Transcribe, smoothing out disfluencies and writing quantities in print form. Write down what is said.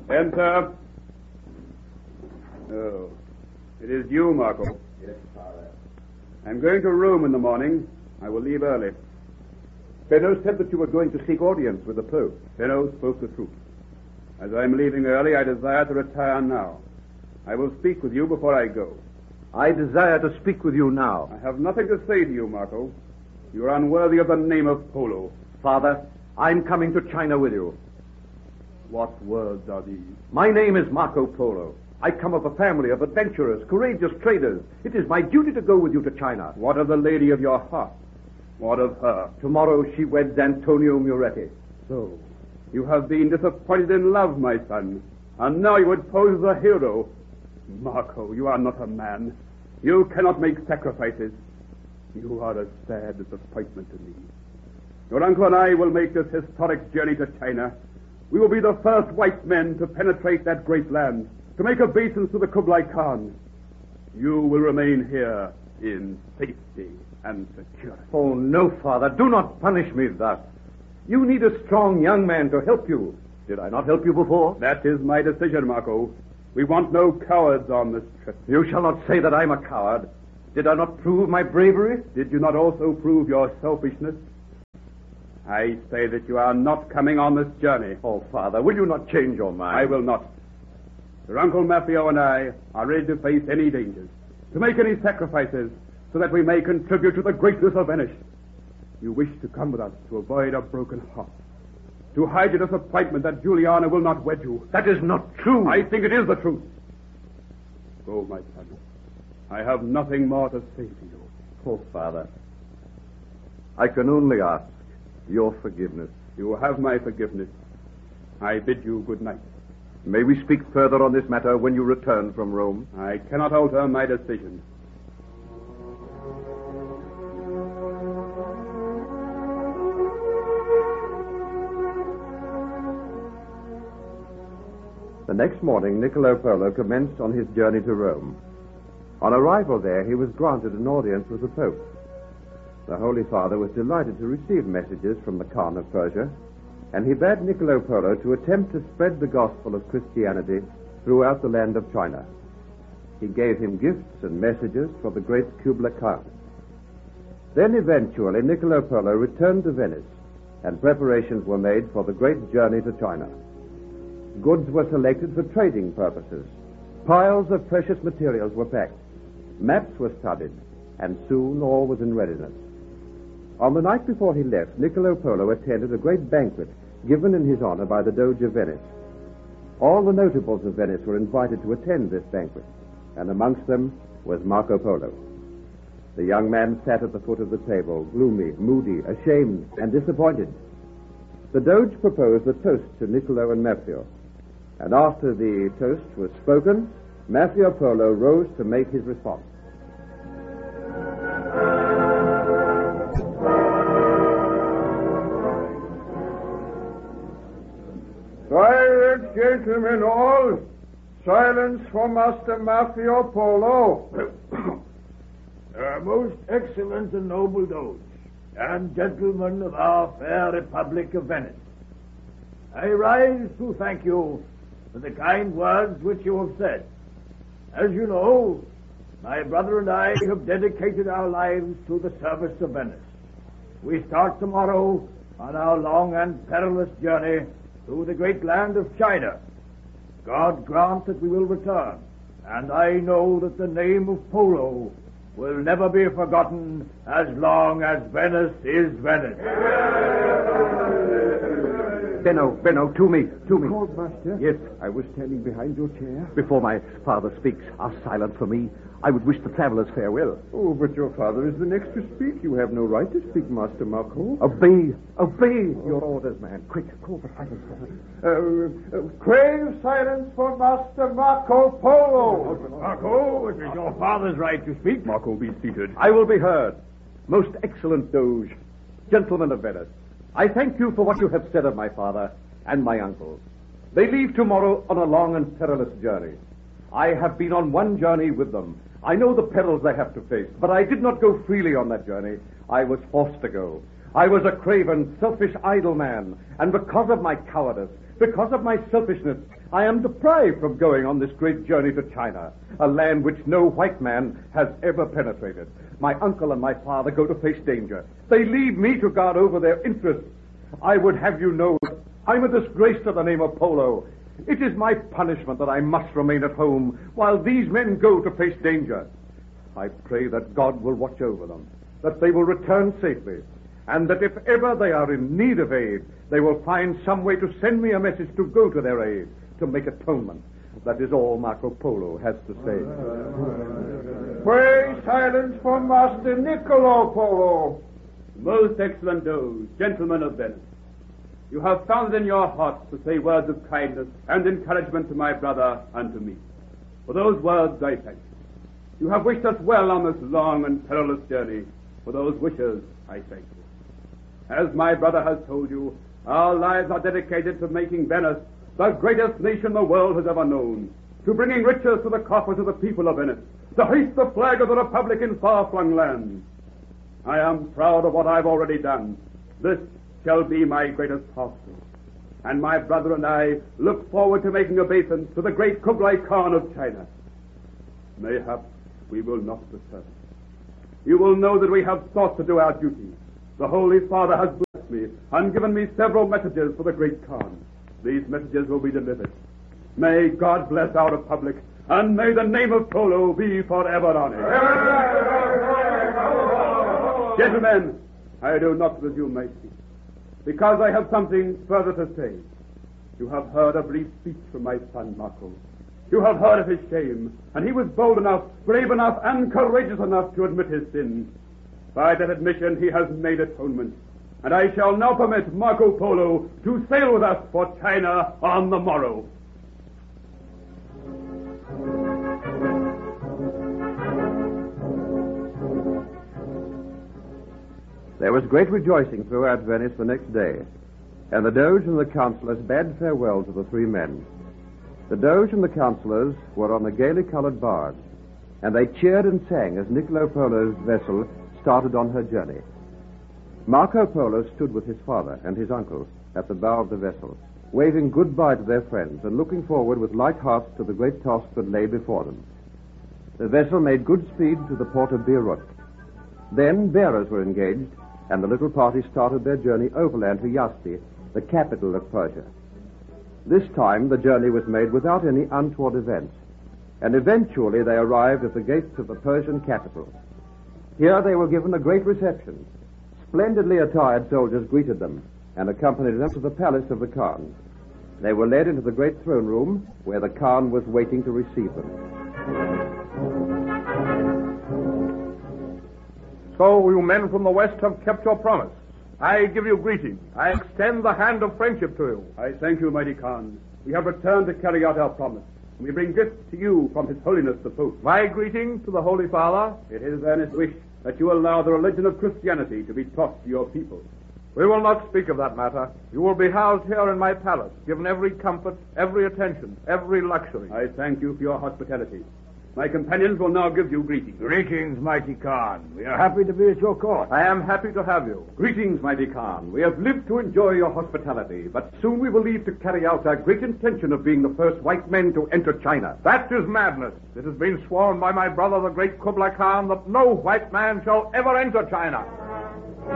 Enter. Oh, it is you, Marco. Yes, Father. I'm going to Rome in the morning. I will leave early. Benno said that you were going to seek audience with the Pope. Benno spoke the truth. As I'm leaving early, I desire to retire now. I will speak with you before I go. I desire to speak with you now. I have nothing to say to you, Marco. You are unworthy of the name of Polo. Father, I'm coming to China with you. What words are these? My name is Marco Polo. I come of a family of adventurers, courageous traders. It is my duty to go with you to China. What of the lady of your heart? What of her? Tomorrow she weds Antonio Muretti. So, you have been disappointed in love, my son, and now you would pose as a hero. Marco, you are not a man. You cannot make sacrifices. You are a sad disappointment to me. Your uncle and I will make this historic journey to China. We will be the first white men to penetrate that great land, to make obeisance to the Kublai Khan. You will remain here in safety and security. Oh, no, Father. Do not punish me thus. You need a strong young man to help you. Did I not help you before? That is my decision, Marco. We want no cowards on this trip. You shall not say that I'm a coward. Did I not prove my bravery? Did you not also prove your selfishness? I say that you are not coming on this journey. Oh, Father, will you not change your mind? I will not. Your Uncle Maffeo and I are ready to face any dangers, to make any sacrifices, so that we may contribute to the greatness of Venice. You wish to come with us to avoid a broken heart, to hide your disappointment that Juliana will not wed you. That is not true. I think it is the truth. Go, my son. I have nothing more to say to you. Oh, Father, I can only ask your forgiveness. You have my forgiveness. I bid you good night. May we speak further on this matter when you return from Rome? I cannot alter my decision. The next morning, Niccolo Polo commenced on his journey to Rome. On arrival there, he was granted an audience with the Pope. The Holy Father was delighted to receive messages from the Khan of Persia, and he bade Niccolo Polo to attempt to spread the gospel of Christianity throughout the land of China. He gave him gifts and messages for the great Kublai Khan. Then eventually Niccolo Polo returned to Venice, and preparations were made for the great journey to China. Goods were selected for trading purposes. Piles of precious materials were packed. Maps were studied, and soon all was in readiness. On the night before he left, Niccolo Polo attended a great banquet given in his honor by the Doge of Venice. All the notables of Venice were invited to attend this banquet, and amongst them was Marco Polo. The young man sat at the foot of the table, gloomy, moody, ashamed, and disappointed. The Doge proposed a toast to Niccolo and Maffeo, and after the toast was spoken, Maffeo Polo rose to make his response. Silence, gentlemen all. Silence for Master Maffeo Polo. Most excellent and noble Doge, and gentlemen of our fair Republic of Venice, I rise to thank you for the kind words which you have said. As you know, my brother and I have dedicated our lives to the service of Venice. We start tomorrow on our long and perilous journey through the great land of China. God grant that we will return, and I know that the name of Polo will never be forgotten as long as Venice is Venice. Benno, to me. Called, Master? Yes. I was standing behind your chair. Before my father speaks, ask silence for me. I would wish the travelers farewell. Oh, but your father is the next to speak. You have no right to speak, Master Marco. Obey your orders, man. Quick, call for silence for me. Crave silence for Master Marco Polo. Marco, it is your father's right to speak. Marco, be seated. I will be heard. Most excellent Doge, gentlemen of Venice, I thank you for what you have said of my father and my uncle. They leave tomorrow on a long and perilous journey. I have been on one journey with them. I know the perils they have to face, but I did not go freely on that journey. I was forced to go. I was a craven, selfish, idle man, and because of my cowardice, Because of my selfishness, I am deprived from going on this great journey to China, a land which no white man has ever penetrated. My uncle and my father go to face danger. They leave me to guard over their interests. I would have you know I'm a disgrace to the name of Polo. It is my punishment that I must remain at home while these men go to face danger. I pray that God will watch over them, that they will return safely, and that if ever they are in need of aid, they will find some way to send me a message to go to their aid, to make atonement. That is all Marco Polo has to say. Pray silence for Master Niccolo Polo. Most excellent Doge, gentlemen of Venice, you have found it in your hearts to say words of kindness and encouragement to my brother and to me. For those words I thank you. You have wished us well on this long and perilous journey. For those wishes I thank you. As my brother has told you, our lives are dedicated to making Venice the greatest nation the world has ever known, to bringing riches to the coffers of the people of Venice, to hoist the flag of the Republic in far-flung lands. I am proud of what I've already done. This shall be my greatest task. And my brother and I look forward to making obeisance to the great Kublai Khan of China. Mayhap we will not return. You will know that we have sought to do our duty. The Holy Father has blessed me and given me several messages for the great Khan. These messages will be delivered. May God bless our Republic, and may the name of Polo be forever honored. Gentlemen, I do not resume my speech, because I have something further to say. You have heard a brief speech from my son, Marco. You have heard of his shame, and he was bold enough, brave enough, and courageous enough to admit his sin. By that admission, he has made atonement, and I shall now permit Marco Polo to sail with us for China on the morrow. There was great rejoicing throughout Venice the next day, and the Doge and the councillors bade farewell to the three men. The Doge and the councillors were on a gaily colored barge, and they cheered and sang as Niccolo Polo's vessel started on her journey. Marco Polo stood with his father and his uncle at the bow of the vessel, waving goodbye to their friends and looking forward with light hearts to the great task that lay before them. The vessel made good speed to the port of Beirut. Then bearers were engaged, and the little party started their journey overland to Yazdi, the capital of Persia. This time the journey was made without any untoward events, and eventually they arrived at the gates of the Persian capital. Here they were given a great reception. Splendidly attired soldiers greeted them and accompanied them to the palace of the Khan. They were led into the great throne room where the Khan was waiting to receive them. So you men from the West have kept your promise. I give you greeting. I extend the hand of friendship to you. I thank you, mighty Khan. We have returned to carry out our promise. We bring gifts to you from His Holiness the Pope. My greeting to the Holy Father. It is earnest wish that you allow the religion of Christianity to be taught to your people. We will not speak of that matter. You will be housed here in my palace, given every comfort, every attention, every luxury. I thank you for your hospitality. My companions will now give you greetings. Greetings, mighty Khan. We are happy to be at your court. I am happy to have you. Greetings, mighty Khan. We have lived to enjoy your hospitality, but soon we will leave to carry out our great intention of being the first white men to enter China. That is madness. It has been sworn by my brother, the great Kublai Khan, that no white man shall ever enter China.